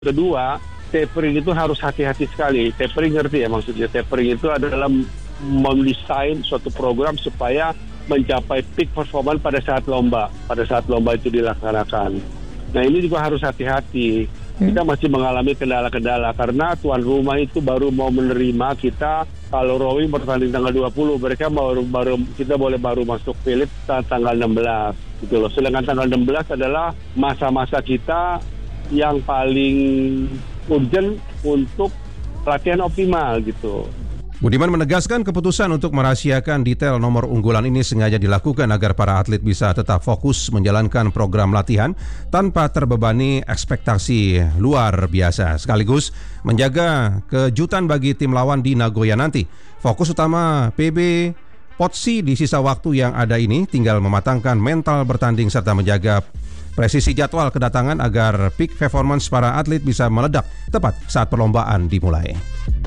Kedua, tapering itu harus hati-hati sekali. Tapering ngerti ya maksudnya? Tapering itu adalah mendesain suatu program supaya mencapai peak performance pada saat lomba itu dilaksanakan. Nah ini juga harus hati-hati. Kita masih mengalami kendala-kendala karena tuan rumah itu baru mau menerima kita kalau rowing bertanding tanggal 20, mereka kita boleh baru masuk Philip tanggal 16 gitu loh. Sedangkan tanggal 16 adalah masa-masa kita yang paling urgent untuk latihan optimal gitu. Budiman menegaskan keputusan untuk merahasiakan detail nomor unggulan ini sengaja dilakukan agar para atlet bisa tetap fokus menjalankan program latihan tanpa terbebani ekspektasi luar biasa, sekaligus menjaga kejutan bagi tim lawan di Nagoya nanti. Fokus utama PB Potsi di sisa waktu yang ada ini tinggal mematangkan mental bertanding serta menjaga presisi jadwal kedatangan agar peak performance para atlet bisa meledak tepat saat perlombaan dimulai.